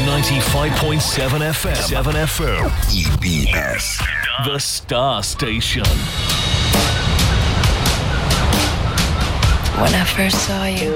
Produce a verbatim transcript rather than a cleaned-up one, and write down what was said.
ninety-five point seven F M. seven F M. E B S. The Star Station. When I first saw you,